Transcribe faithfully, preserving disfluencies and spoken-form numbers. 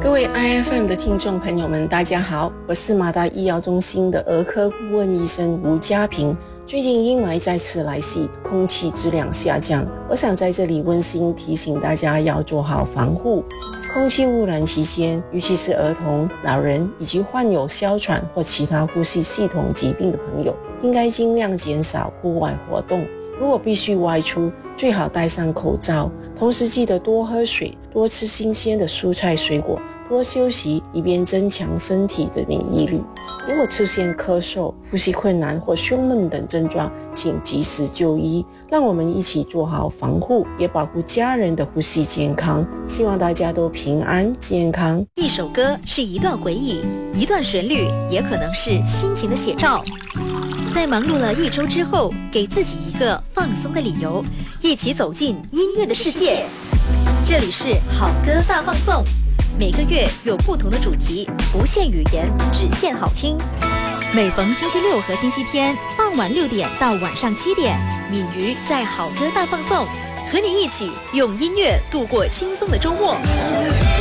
各位 I F M 的听众朋友们，大家好，我是马大医疗中心的儿科顾问医生吴家平。最近阴霾再次来袭，空气质量下降，我想在这里温馨提醒大家要做好防护。空气污染期间，尤其是儿童、老人以及患有哮喘或其他呼吸系统疾病的朋友，应该尽量减少户外活动。如果必须外出，最好戴上口罩，同时记得多喝水，多吃新鲜的蔬菜水果，多休息，以便增强身体的免疫力。如果出现咳嗽、呼吸困难或胸闷等症状，请及时就医。让我们一起做好防护，也保护家人的呼吸健康。希望大家都平安健康。 一首歌是一段回忆，一段旋律也可能是心情的写照。在忙碌了一周之后，给自己一个放松的理由，一起走进音乐的世界。这里是好歌大放送，每个月有不同的主题，不限语言，只限好听。每逢星期六和星期天傍晚六点到晚上七点，敏瑜在好歌大放送，和你一起用音乐度过轻松的周末。